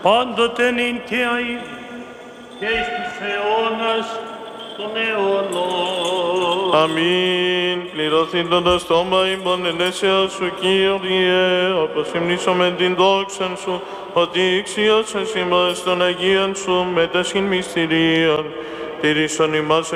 πάντοτε νυν και αεί και εις τους αιώνας των αιώνων. Αμήν. Πληρωθήντον το στόμα ημών εν αίσια σου, Κύριε, αποσυμνήσομεν την δόξαν σου, ότι ηξίωσες ημάς των Αγίων σου μετασχήν μυστηρίων, τηρήσον ημάς